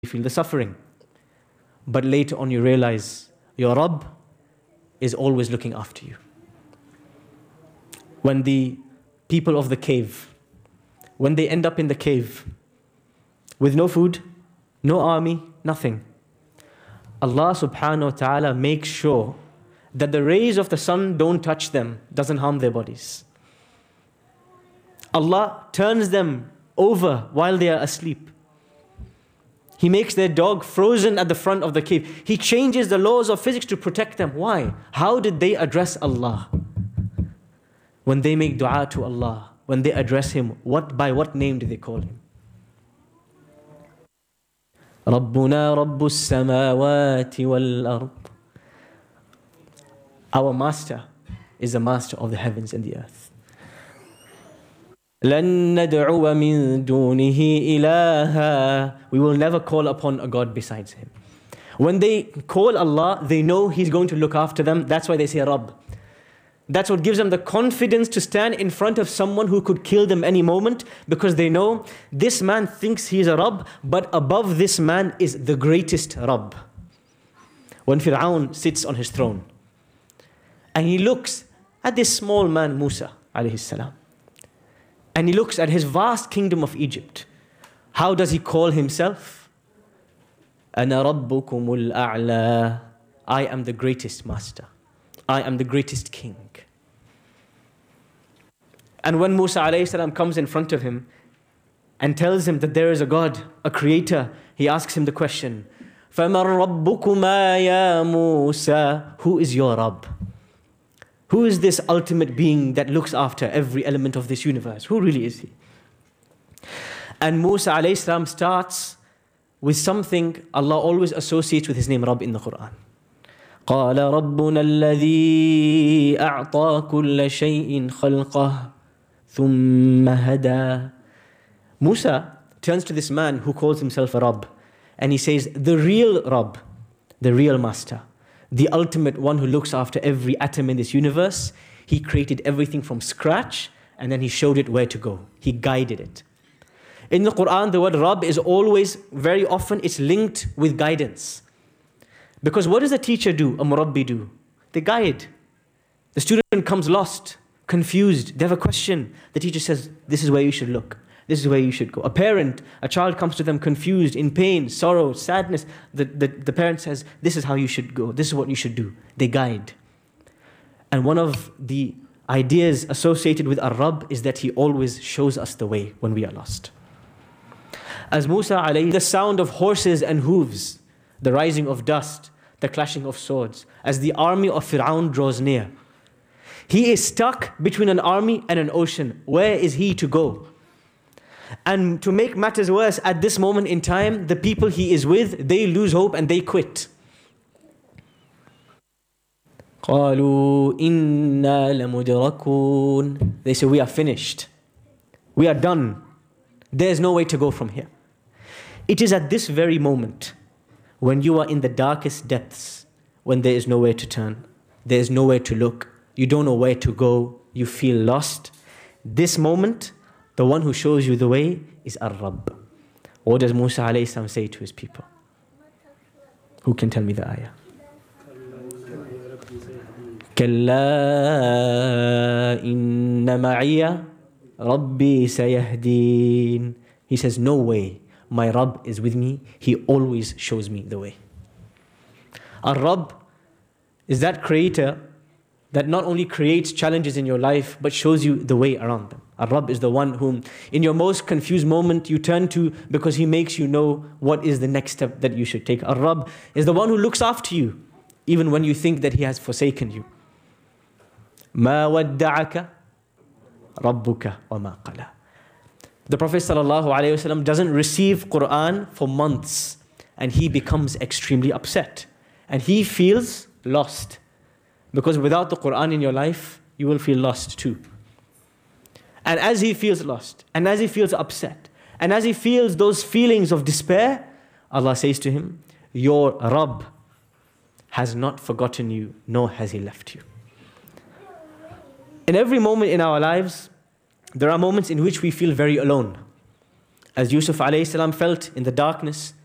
feel the suffering. But later on you realize your Rabb is always looking after you. When the people of the cave, when they end up in the cave with no food, no army, nothing, Allah subhanahu wa ta'ala makes sure that the rays of the sun don't touch them, doesn't harm their bodies. Allah turns them over while they are asleep. He makes their dog frozen at the front of the cave. He changes the laws of physics to protect them. Why? How did they address Allah? When they make dua to Allah, when they address Him, by what name do they call Him? رَبُّنَا رَبُّ السَّمَاوَاتِ وَالْأَرْضِ. Our Master is the Master of the heavens and the earth. لَن نَدْعُوَ مِن دُونِهِ إِلَهًا. We will never call upon a God besides Him. When they call Allah, they know He's going to look after them. That's why they say Rabb. That's what gives them the confidence to stand in front of someone who could kill them any moment, because they know this man thinks he is a Rabb, but above this man is the greatest Rabb. When Fir'aun sits on his throne and he looks at this small man, Musa alayhi salam, and he looks at his vast kingdom of Egypt, how does he call himself? أَنَا رَبُّكُمُ الْأَعْلَى. I am the greatest master. I am the greatest king. And when Musa alayhi salam comes in front of him and tells him that there is a God, a creator, he asks him the question, فَمَنْ رَبُّكُمَا يَا مُوسَى. Who is your Rabb? Who is this ultimate being that looks after every element of this universe? Who really is he? And Musa alayhi salam starts with something Allah always associates with his name Rabb in the Quran. قَالَ رَبُّنَا الَّذِي أَعْطَى كُلَّ شَيْءٍ خَلْقَهُ ثُمَّ هَدَى. Musa turns to this man who calls himself a Rabb, and he says, the real Rabb, the real master, the ultimate one who looks after every atom in this universe, he created everything from scratch, and then he showed it where to go. He guided it. In the Quran, the word Rabb is always, very often, it's linked with guidance. Because what does a teacher do, a murabbi do? They guide. The student comes lost, confused, they have a question. The teacher says, this is where you should look. This is where you should go. A parent, a child comes to them confused, in pain, sorrow, sadness. The parent says, this is how you should go. This is what you should do. They guide. And one of the ideas associated with Ar-Rabb is that He always shows us the way when we are lost. As Musa alayhi, the sound of horses and hooves, the rising of dust, the clashing of swords, as the army of Fir'aun draws near. He is stuck between an army and an ocean. Where is he to go? And to make matters worse, at this moment in time, the people he is with, they lose hope and they quit. قَالُوا إِنَّا لَمُدْرَكُونَ. They say, we are finished. We are done. There's no way to go from here. It is at this very moment, when you are in the darkest depths, when there is nowhere to turn, there is nowhere to look, you don't know where to go, you feel lost. This moment, the one who shows you the way is Ar-Rabb. What does Musa alayhi salam say to his people? Who can tell me the ayah? كَلَّا إِنَّ مَعِيَ رَبِّي سَيَهْدِينَ. He says, no way. My Rabb is with me. He always shows me the way. Ar-Rabb is that creator that not only creates challenges in your life, but shows you the way around them. Ar-Rabb is the one whom, in your most confused moment, you turn to because He makes you know what is the next step that you should take. Ar-Rabb is the one who looks after you, even when you think that He has forsaken you. مَا وَدَّعَكَ رَبُّكَ وَمَا قَلَى. The Prophet ﷺ doesn't receive Quran for months, and he becomes extremely upset. And he feels lost. Because without the Quran in your life, you will feel lost too. And as he feels lost, and as he feels upset, and as he feels those feelings of despair, Allah says to him, your Rabb has not forgotten you, nor has He left you. In every moment in our lives, there are moments in which we feel very alone. As Yusuf alayhi salam felt in the darkness,